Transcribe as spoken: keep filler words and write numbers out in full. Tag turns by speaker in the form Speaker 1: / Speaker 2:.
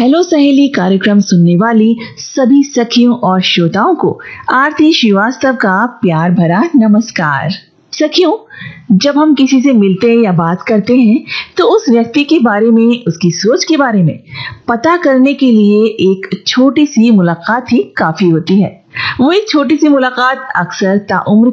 Speaker 1: Hello सहेली कार्यक्रम सुनने वाली सभी सखियों और श्रोताओं को आरती श्रीवास्तव का प्यार भरा नमस्कार। सखियों, जब हम किसी से मिलते हैं या बात करते हैं तो उस व्यक्ति के बारे में, उसकी सोच के बारे में पता करने के लिए एक छोटी सी मुलाकात ही काफी होती है। वो एक छोटी सी मुलाकात अक्सर ताउम्र